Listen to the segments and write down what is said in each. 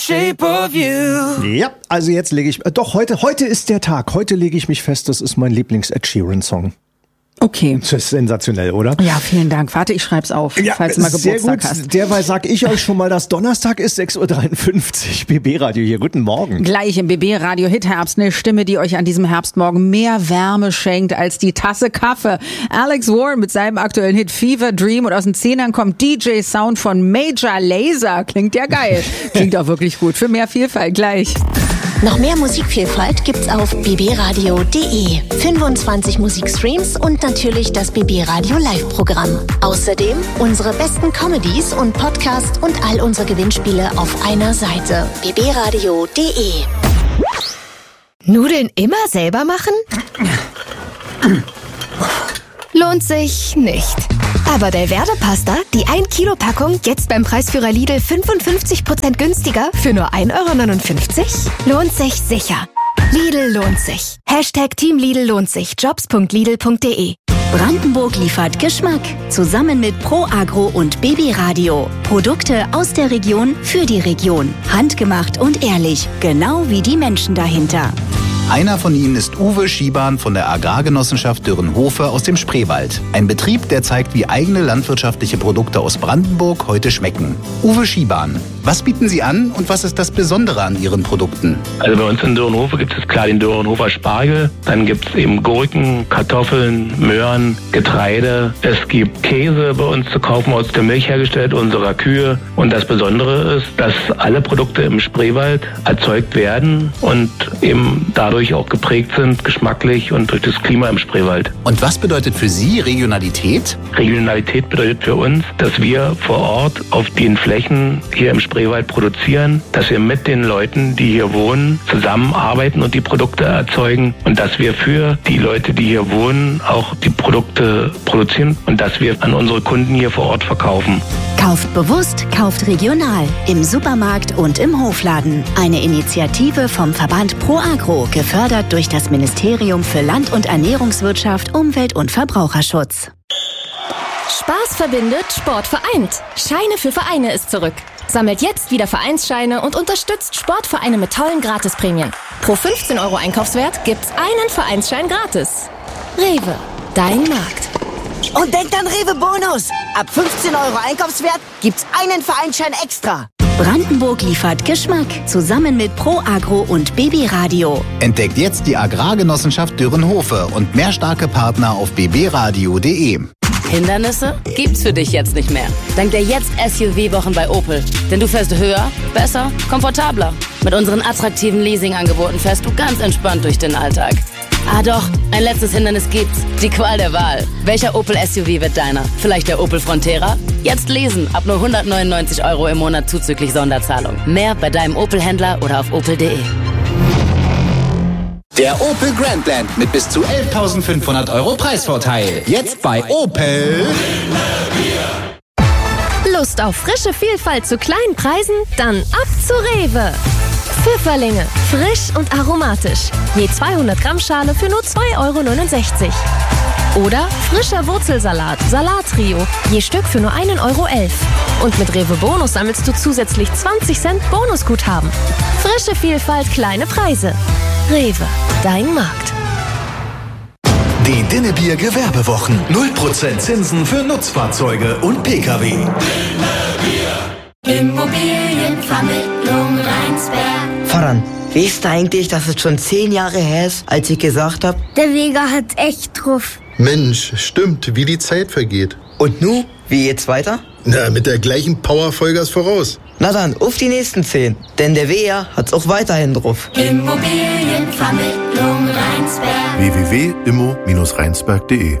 Shape of You. Ja, also jetzt lege ich, heute ist der Tag. Heute lege ich mich fest, das ist mein Lieblings-Ed Sheeran-Song. Okay. Das ist sensationell, oder? Ja, vielen Dank. Warte, ich schreib's auf, Ja, falls du mal sehr Geburtstag gut. hast. Derweil sag ich euch schon mal, dass Donnerstag ist, 6.53 Uhr, BB-Radio hier. Guten Morgen. Gleich im BB-Radio Hit-Herbst eine Stimme, die euch an diesem Herbstmorgen mehr Wärme schenkt als die Tasse Kaffee. Alex Warren mit seinem aktuellen Hit Fever Dream und aus den Zehnern kommt DJ Sound von Major Lazer. Klingt ja geil. Klingt auch wirklich gut. Für mehr Vielfalt gleich. Noch mehr Musikvielfalt gibt's auf bbradio.de. 25 Musikstreams und natürlich das BB Radio Live-Programm. Außerdem unsere besten Comedies und Podcasts und all unsere Gewinnspiele auf einer Seite. bbradio.de. Nudeln immer selber machen? Lohnt sich nicht. Aber Belverde-Pasta, die 1 Kilo Packung, jetzt beim Preisführer Lidl 55% günstiger für nur 1,59 €? Lohnt sich sicher. Lidl lohnt sich. Hashtag Team Lidl lohnt sich. Jobs.lidl.de. Brandenburg liefert Geschmack. Zusammen mit Pro Agro und BB Radio. Produkte aus der Region für die Region. Handgemacht und ehrlich. Genau wie die Menschen dahinter. Einer von ihnen ist Uwe Schiebahn von der Agrargenossenschaft Dürrenhofe aus dem Spreewald. Ein Betrieb, der zeigt, wie eigene landwirtschaftliche Produkte aus Brandenburg heute schmecken. Uwe Schiebahn, was bieten Sie an und was ist das Besondere an Ihren Produkten? Also bei uns in Dürrenhofe gibt es klar den Dürrenhofer Spargel, dann gibt es eben Gurken, Kartoffeln, Möhren, Getreide. Es gibt Käse bei uns zu kaufen, aus der Milch hergestellt, unserer Kühe. Und das Besondere ist, dass alle Produkte im Spreewald erzeugt werden und eben dadurch auch geprägt sind, geschmacklich und durch das Klima im Spreewald. Und was bedeutet für Sie Regionalität? Regionalität bedeutet für uns, dass wir vor Ort auf den Flächen hier im Spreewald produzieren, dass wir mit den Leuten, die hier wohnen, zusammenarbeiten und die Produkte erzeugen und dass wir für die Leute, die hier wohnen, auch die Produkte produzieren und dass wir an unsere Kunden hier vor Ort verkaufen. Kauft bewusst, kauft regional. Im Supermarkt und im Hofladen. Eine Initiative vom Verband Pro Agro, gefördert durch das Ministerium für Land- und Ernährungswirtschaft, Umwelt- und Verbraucherschutz. Spaß verbindet, Sport vereint. Scheine für Vereine ist zurück. Sammelt jetzt wieder Vereinsscheine und unterstützt Sportvereine mit tollen Gratisprämien. Pro 15 € Einkaufswert gibt's einen Vereinsschein gratis. Rewe, dein Markt. Und denkt an Rewe Bonus. Ab 15 € Einkaufswert gibt's einen Vereinsschein extra. Brandenburg liefert Geschmack. Zusammen mit Pro Agro und BB Radio. Entdeckt jetzt die Agrargenossenschaft Dürrenhofe und mehr starke Partner auf bbradio.de. Hindernisse gibt's für dich jetzt nicht mehr. Dank der Jetzt-SUV-Wochen bei Opel. Denn du fährst höher, besser, komfortabler. Mit unseren attraktiven Leasing-Angeboten fährst du ganz entspannt durch den Alltag. Ah doch, ein letztes Hindernis gibt's. Die Qual der Wahl. Welcher Opel SUV wird deiner? Vielleicht der Opel Frontera? Jetzt lesen, ab nur 199 € im Monat zuzüglich Sonderzahlung. Mehr bei deinem Opel-Händler oder auf opel.de. Der Opel Grandland mit bis zu 11.500 € Preisvorteil. Jetzt bei Opel. Lust auf frische Vielfalt zu kleinen Preisen? Dann ab zu Rewe. Pfifferlinge, frisch und aromatisch. Je 200 Gramm Schale für nur 2,69 €. Oder frischer Wurzelsalat, Salattrio, je Stück für nur 1,11 €. Und mit Rewe Bonus sammelst du zusätzlich 20 Cent Bonusguthaben. Frische Vielfalt, kleine Preise. Rewe, dein Markt. Die Dinnebier Gewerbewochen. 0% Zinsen für Nutzfahrzeuge und Pkw. Immobilienvermittlung Rheinsberg. Vater, weißt du eigentlich, dass es schon 10 Jahre her ist, als ich gesagt habe? Der Vega hat echt drauf. Mensch, stimmt, wie die Zeit vergeht. Und nu, wie geht's weiter? Na, mit der gleichen Power Vollgas voraus. Na dann, auf die nächsten 10. Denn der Vega hat's auch weiterhin drauf. Immobilienvermittlung Rheinsberg. www.immo-rheinsberg.de.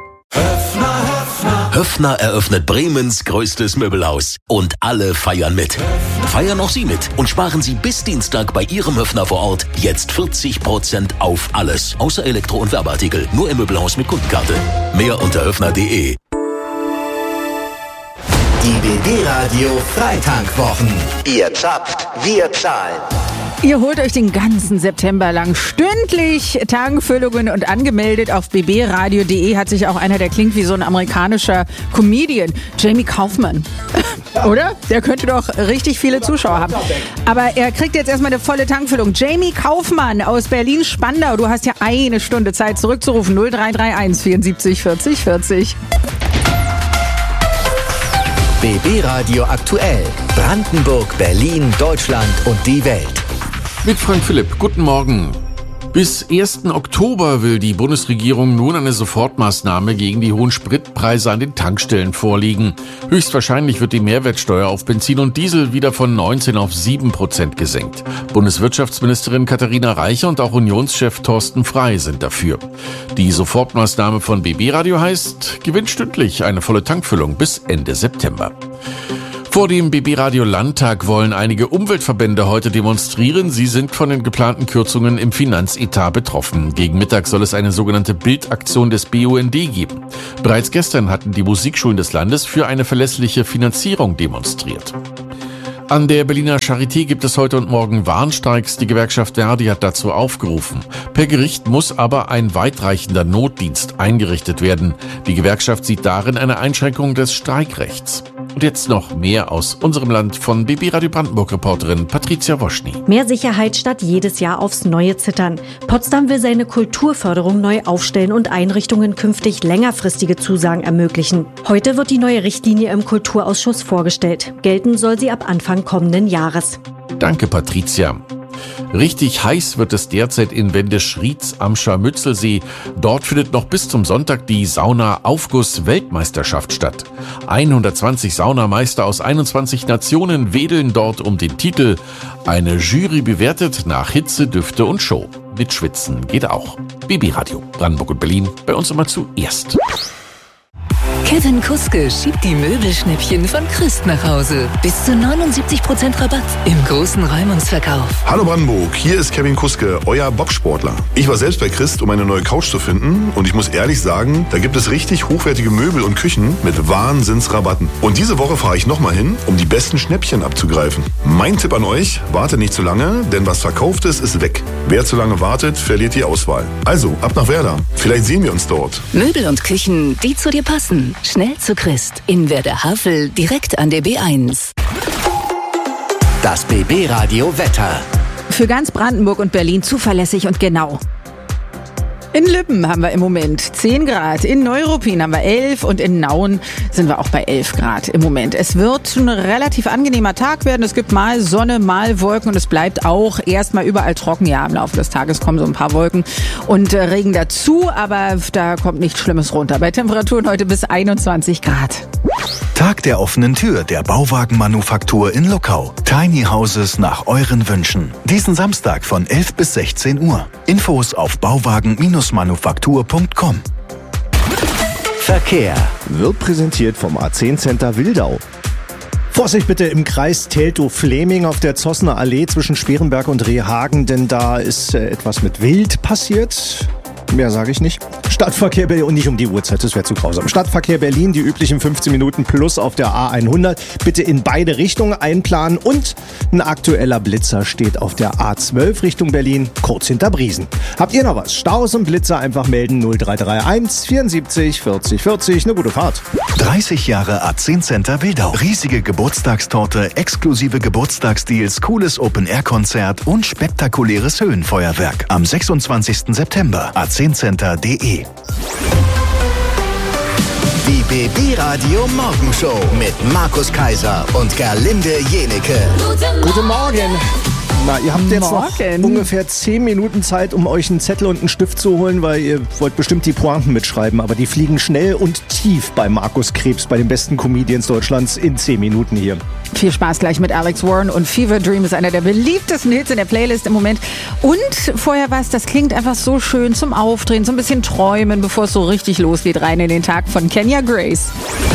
Höffner eröffnet Bremens größtes Möbelhaus. Und alle feiern mit. Feiern auch Sie mit und sparen Sie bis Dienstag bei Ihrem Höffner vor Ort jetzt 40% auf alles. Außer Elektro- und Werbeartikel. Nur im Möbelhaus mit Kundenkarte. Mehr unter höffner.de. Die BB Radio Freitankwochen. Ihr zapft, wir zahlen. Ihr holt euch den ganzen September lang stündlich Tankfüllungen und angemeldet auf bbradio.de hat sich auch einer, der klingt wie so ein amerikanischer Comedian, Jamie Kaufman. Oder? Der könnte doch richtig viele Zuschauer haben. Aber er kriegt jetzt erstmal eine volle Tankfüllung. Jamie Kaufmann aus Berlin-Spandau, du hast ja eine Stunde Zeit zurückzurufen. 0331 74 40 40. BB Radio aktuell. Brandenburg, Berlin, Deutschland und die Welt. Mit Frank Philipp, guten Morgen. Bis 1. Oktober will die Bundesregierung nun eine Sofortmaßnahme gegen die hohen Spritpreise an den Tankstellen vorlegen. Höchstwahrscheinlich wird die Mehrwertsteuer auf Benzin und Diesel wieder von 19 auf 7% gesenkt. Bundeswirtschaftsministerin Katharina Reiche und auch Unionschef Thorsten Frey sind dafür. Die Sofortmaßnahme von BB Radio heißt, gewinnt stündlich eine volle Tankfüllung bis Ende September. Vor dem BB Radio Landtag wollen einige Umweltverbände heute demonstrieren. Sie sind von den geplanten Kürzungen im Finanzetat betroffen. Gegen Mittag soll es eine sogenannte Bildaktion des BUND geben. Bereits gestern hatten die Musikschulen des Landes für eine verlässliche Finanzierung demonstriert. An der Berliner Charité gibt es heute und morgen Warnstreiks. Die Gewerkschaft Verdi hat dazu aufgerufen. Per Gericht muss aber ein weitreichender Notdienst eingerichtet werden. Die Gewerkschaft sieht darin eine Einschränkung des Streikrechts. Und jetzt noch mehr aus unserem Land von BB Radio Brandenburg-Reporterin Patricia Woschny. Mehr Sicherheit statt jedes Jahr aufs Neue zittern. Potsdam will seine Kulturförderung neu aufstellen und Einrichtungen künftig längerfristige Zusagen ermöglichen. Heute wird die neue Richtlinie im Kulturausschuss vorgestellt. Gelten soll sie ab Anfang kommenden Jahres. Danke, Patricia. Richtig heiß wird es derzeit in Wendeschrieds am Scharmützelsee. Dort findet noch bis zum Sonntag die Sauna-Aufguss-Weltmeisterschaft statt. 120 Saunameister aus 21 Nationen wedeln dort um den Titel. Eine Jury bewertet nach Hitze, Düfte und Show. Mit Schwitzen geht auch. BB Radio, Brandenburg und Berlin, bei uns immer zuerst. Kevin Kuske schiebt die Möbelschnäppchen von Christ nach Hause. Bis zu 79% Rabatt im großen Räumungsverkauf. Hallo Brandenburg, hier ist Kevin Kuske, euer Bobsportler. Ich war selbst bei Christ, um eine neue Couch zu finden und ich muss ehrlich sagen, da gibt es richtig hochwertige Möbel und Küchen mit Wahnsinnsrabatten. Und diese Woche fahre ich nochmal hin, um die besten Schnäppchen abzugreifen. Mein Tipp an euch, wartet nicht zu lange, denn was verkauft ist weg. Wer zu lange wartet, verliert die Auswahl. Also, ab nach Werder. Vielleicht sehen wir uns dort. Möbel und Küchen, die zu dir passen. Schnell zu Christ. In Werder-Havel, direkt an der B1. Das BB Radio Wetter. Für ganz Brandenburg und Berlin zuverlässig und genau. In Lübben haben wir im Moment 10 Grad, in Neuruppin haben wir 11 und in Nauen sind wir auch bei 11 Grad im Moment. Es wird ein relativ angenehmer Tag werden. Es gibt mal Sonne, mal Wolken und es bleibt auch erstmal überall trocken. Ja, im Laufe des Tages kommen so ein paar Wolken und Regen dazu, aber da kommt nichts Schlimmes runter. Bei Temperaturen heute bis 21 Grad. Tag der offenen Tür der Bauwagenmanufaktur in Luckau. Tiny Houses nach euren Wünschen. Diesen Samstag von 11 bis 16 Uhr. Infos auf bauwagen-manufaktur.com. Verkehr wird präsentiert vom A10 Center Wildau. Vorsicht bitte im Kreis Teltow-Fleming auf der Zossner Allee zwischen Sperenberg und Rehhagen, denn da ist etwas mit Wild passiert. Mehr sage ich nicht. Stadtverkehr Berlin und nicht um die Uhrzeit, das wäre zu grausam. Stadtverkehr Berlin, die üblichen 15 Minuten plus auf der A100. Bitte in beide Richtungen einplanen und ein aktueller Blitzer steht auf der A12 Richtung Berlin, kurz hinter Briesen. Habt ihr noch was? Staus und Blitzer einfach melden 0331 74 40 40. Eine gute Fahrt. 30 Jahre A10 Center Wildau. Riesige Geburtstagstorte, exklusive Geburtstagsdeals, cooles Open-Air-Konzert und spektakuläres Höhenfeuerwerk. Am 26. September. A10center.de. Die BB Radio Morgenshow mit Markus Kaiser und Gerlinde Jenecke. Guten Morgen. Na, ihr habt jetzt noch ungefähr 10 Minuten Zeit, um euch einen Zettel und einen Stift zu holen, weil ihr wollt bestimmt die Pointen mitschreiben, aber die fliegen schnell und tief bei Markus Krebs, bei den besten Comedians Deutschlands in 10 Minuten hier. Viel Spaß gleich mit Alex Warren und Fever Dream ist einer der beliebtesten Hits in der Playlist im Moment. Und vorher was, das klingt einfach so schön zum Aufdrehen, so ein bisschen träumen, bevor es so richtig losgeht, rein in den Tag von Kenya Grace.